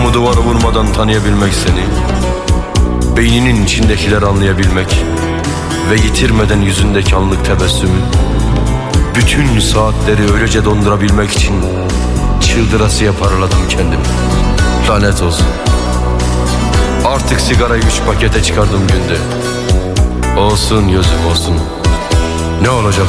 Camı duvara vurmadan tanıyabilmek seni, beyninin içindekileri anlayabilmek ve yitirmeden yüzündeki anlık tebessümü, bütün saatleri öylece dondurabilmek için çıldırasıya paraladım kendimi. Lanet olsun. Artık sigarayı 3 pakete çıkardım günde. Olsun gözüm olsun. Ne olacak